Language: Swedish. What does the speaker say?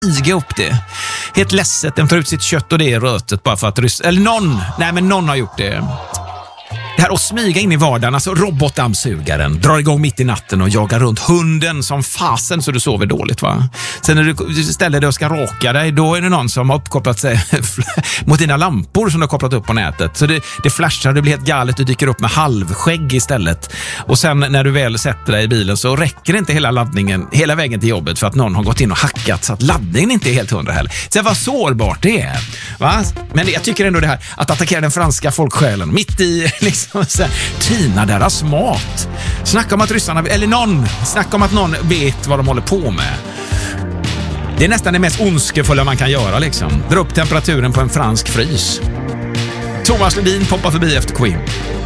smyga upp det. Helt ledset, den tar ut sitt kött och det är rötet bara för att någon har gjort det. Det här att smyga in i vardagen, alltså robotdammsugaren drar igång mitt i natten och jagar runt hunden som fasen så du sover dåligt, va? Sen när du ställer dig och ska raka dig, då är det någon som har uppkopplat sig mot dina lampor som du har kopplat upp på nätet. Så det flashar, det blir helt galet, du dyker upp med halvskägg istället. Och sen när du väl sätter dig i bilen så räcker inte hela laddningen hela vägen till jobbet för att någon har gått in och hackat så att laddningen inte är helt 100 heller. Så vad sårbart det är, va? Men jag tycker ändå det här att attackera den franska folksjälen mitt i liksom tina deras mat. Snacka om att ryssarna, snacka om att någon vet vad de håller på med. Det är nästan det mest ondskefulla man kan göra liksom. Dra upp temperaturen på en fransk frys. Thomas Ledin poppar förbi efter Queen.